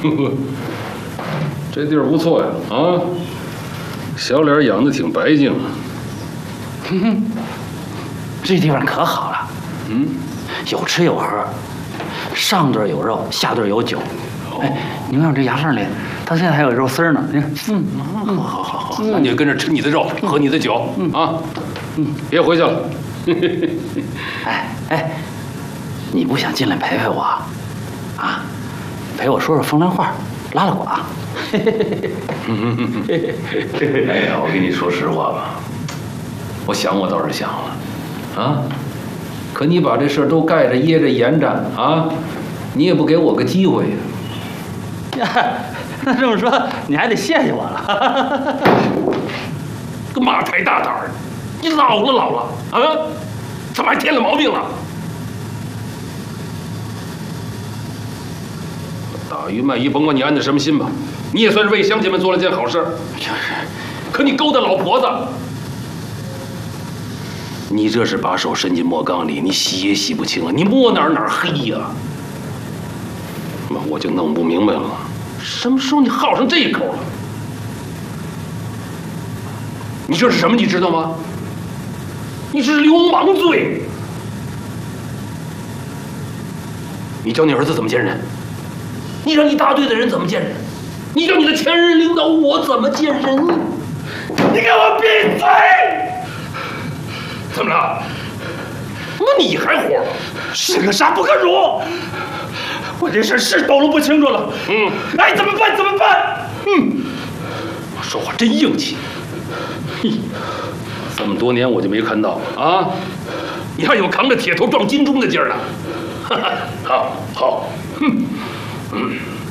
这地儿不错呀，啊，小脸养得挺白净。 这地方可好了，有吃有喝，上顿有肉，下顿有酒。哎，你看我这牙缝里，它现在还有肉丝呢。你看， 好，那你就跟着吃你的肉，喝你的酒啊，别回去了。 哎，你不想进来陪陪我啊？陪我说说风凉话，拉拉呱。 哎呀，我跟你说实话吧，我想我倒是想了，啊，可你把这事儿都盖着掖着严着啊，你也不给我个机会呀。 那这么说，你还得谢谢我了。 干嘛太大胆儿？你老了啊，怎么还添了毛病了？打鱼卖鱼，甭管你安的什么心吧，你也算是为乡亲们做了件好事。 就是， 可你勾搭老婆子，你这是把手伸进磨缸里，你洗也洗不清啊！你摸哪儿黑呀？那我就弄不明白了，什么时候你好上这一口了？你这是什么？你知道吗？你这是流氓罪！你教你儿子怎么见人？你让你大队的人怎么见人？你让你的前任领导我怎么见人？你给我闭嘴！怎么了？那你还活？ 是个杀不可辱！我这事是抖搂不清楚了。哎，怎么办？ 说话真硬气。这么多年我就没看到啊，你还有扛着铁头撞金钟的劲儿呢。好，